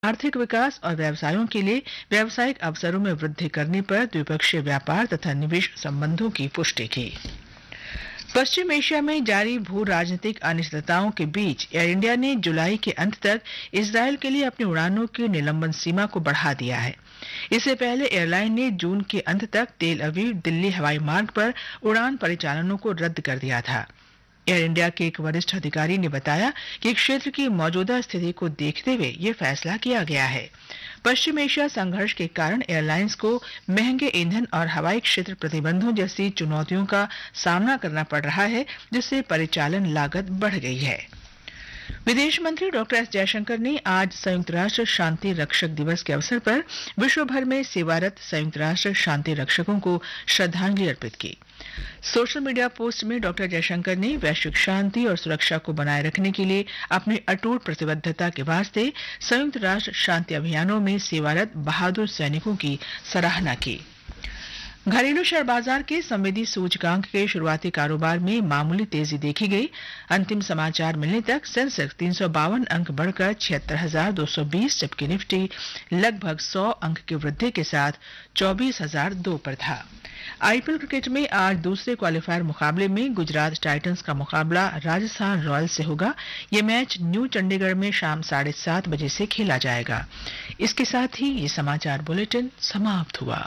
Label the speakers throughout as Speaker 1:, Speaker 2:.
Speaker 1: आर्थिक विकास और व्यवसायों के लिए व्यावसायिक अवसरों में वृद्धि करने पर द्विपक्षीय व्यापार तथा निवेश संबंधों की पुष्टि की। पश्चिम एशिया में जारी भू राजनीतिक अनिश्चितताओं के बीच एयर इंडिया ने जुलाई के अंत तक इजरायल के लिए अपनी उड़ानों की निलंबन सीमा को बढ़ा दिया है। इससे पहले एयरलाइन ने जून के अंत तक तेल अवीव दिल्ली हवाई मार्ग पर उड़ान परिचालनों को रद्द कर दिया था। एयर इंडिया के एक वरिष्ठ अधिकारी ने बताया कि क्षेत्र की मौजूदा स्थिति को देखते हुए ये फैसला किया गया है। पश्चिम एशिया संघर्ष के कारण एयरलाइंस को महंगे ईंधन और हवाई क्षेत्र प्रतिबंधों जैसी चुनौतियों का सामना करना पड़ रहा है, जिससे परिचालन लागत बढ़ गई है। विदेश मंत्री डॉक्टर एस जयशंकर ने आज संयुक्त राष्ट्र शांति रक्षक दिवस के अवसर पर विश्व भर में सेवारत संयुक्त राष्ट्र शांति रक्षकों को श्रद्धांजलि अर्पित की। सोशल मीडिया पोस्ट में डॉक्टर जयशंकर ने वैश्विक शांति और सुरक्षा को बनाए रखने के लिए अपनी अटूट प्रतिबद्धता के वास्ते संयुक्त राष्ट्र शांति अभियानों में सेवारत बहादुर सैनिकों की सराहना की। घरेलू शेयर बाजार के संवेदी सूचकांक के शुरुआती कारोबार में मामूली तेजी देखी गई। अंतिम समाचार मिलने तक सेंसेक्स 352 अंक बढ़कर 76,220, जबकि निफ्टी लगभग 100 अंक की वृद्धि के साथ 24,002 पर था। आईपीएल क्रिकेट में आज दूसरे क्वालीफायर मुकाबले में गुजरात टाइटंस का मुकाबला राजस्थान रॉयल्स से होगा। ये मैच न्यू चंडीगढ़ में शाम 7:30 बजे से खेला जाएगा। इसके साथ ही ये समाचार बुलेटिन समाप्त हुआ।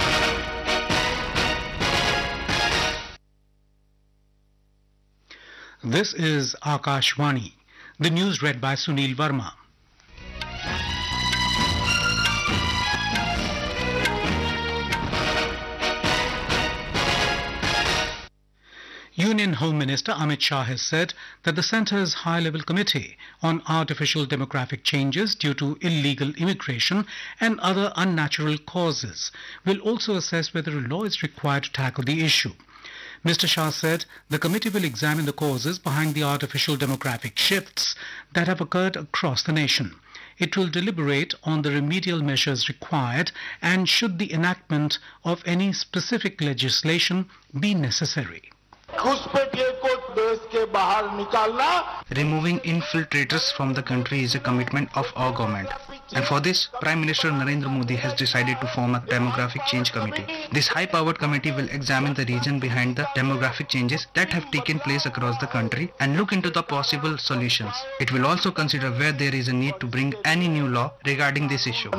Speaker 2: This is Akashvani. The news read by Sunil Verma. Union Home Minister Amit Shah has said that the centre's high-level committee on artificial demographic changes due to illegal immigration and other unnatural causes will also assess whether a law is required to tackle the issue. Mr. Shah said the committee will examine the causes behind the artificial demographic shifts that have occurred across the nation. It will deliberate on the remedial measures required and should the enactment of any specific legislation be necessary.
Speaker 3: Removing infiltrators from the country is a commitment of our government. And for this, Prime Minister Narendra Modi has decided to form a demographic change committee. This high-powered committee will examine the reason behind the demographic changes that have taken place across the country and look into the possible solutions. It will also consider where there is a need to bring any new law regarding this issue.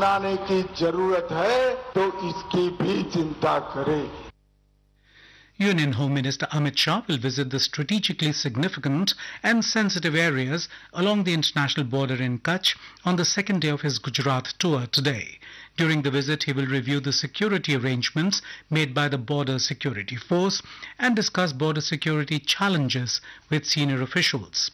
Speaker 2: Union Home Minister Amit Shah will visit the strategically significant and sensitive areas along the international border in Kutch on the second day of his Gujarat tour today. During the visit, he will review the security arrangements made by the Border Security Force and discuss border security challenges with senior officials.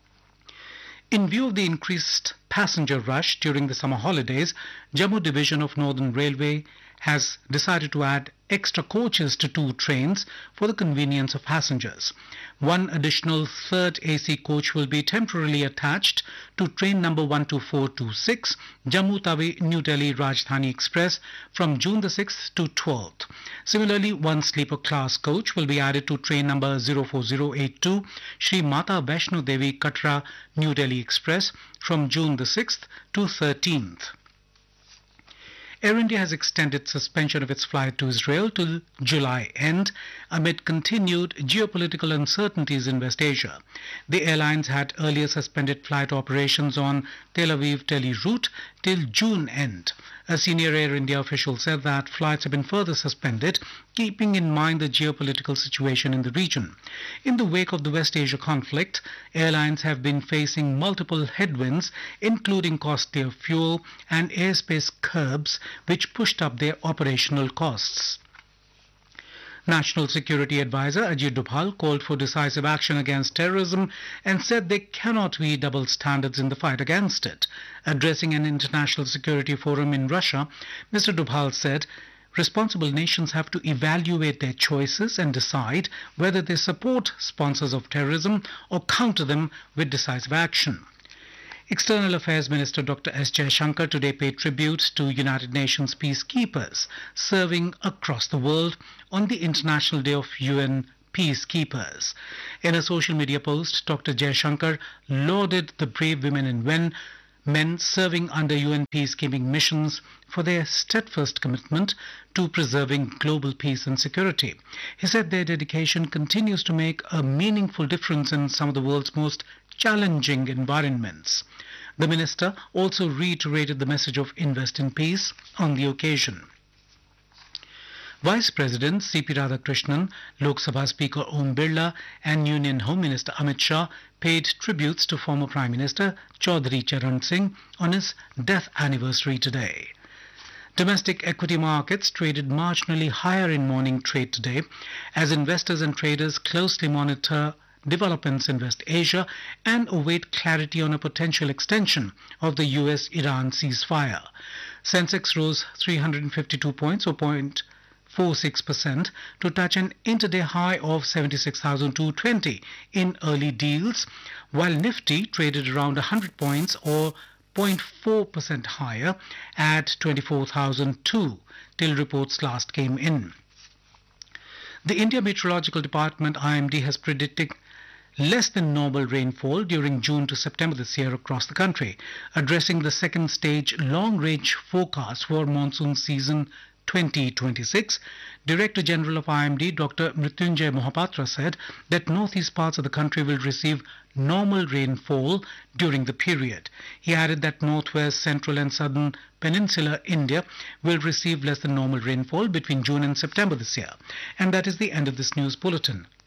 Speaker 2: In view of the increased passenger rush during the summer holidays, Jammu Division of Northern Railway has decided to add extra coaches to 2 trains for the convenience of passengers. One additional third AC coach will be temporarily attached to train number 12426, Jammu Tawi New Delhi Rajdhani Express from June the 6th to 12th. Similarly, one sleeper class coach will be added to train number 04082, Shri Mata Vaishno Devi Katra New Delhi Express from June the 6th to 13th. Air India has extended suspension of its flight to Israel till July end amid continued geopolitical uncertainties in West Asia. The airlines had earlier suspended flight operations on Tel Aviv-Delhi route till June end. A senior Air India official said that flights have been further suspended, keeping in mind the geopolitical situation in the region. In the wake of the West Asia conflict, airlines have been facing multiple headwinds, including costlier fuel and airspace curbs, which pushed up their operational costs. National Security Advisor Ajit Doval called for decisive action against terrorism and said there cannot be double standards in the fight against it. Addressing an international security forum in Russia, Mr. Doval said responsible nations have to evaluate their choices and decide whether they support sponsors of terrorism or counter them with decisive action. External Affairs Minister Dr. S. Jayashankar today paid tribute to United Nations peacekeepers serving across the world on the International Day of UN Peacekeepers. In a social media post, Dr. Jayashankar lauded the brave women and men men serving under UN peacekeeping missions for their steadfast commitment to preserving global peace and security. He said their dedication continues to make a meaningful difference in some of the world's most challenging environments. The minister also reiterated the message of invest in peace on the occasion. Vice President C.P. Radhakrishnan, Lok Sabha Speaker Om Birla and Union Home Minister Amit Shah paid tributes to former Prime Minister Chaudhry Charan Singh on his death anniversary today. Domestic equity markets traded marginally higher in morning trade today as investors and traders closely monitor developments in West Asia and await clarity on a potential extension of the US-Iran ceasefire. Sensex rose 352 points or 0.46% to touch an intraday high of 76,220 in early deals, while Nifty traded around 100 points or 0.4% higher at 24,002 till reports last came in. The India Meteorological Department IMD has predicted less than normal rainfall during June to September this year across the country, addressing the second stage long-range forecast for monsoon season 2026, Director General of IMD Dr. Mrityunjay Mohapatra said that northeast parts of the country will receive normal rainfall during the period. He added that northwest, central and southern peninsular India will receive less than normal rainfall between June and September this year. And that is the end of this news bulletin.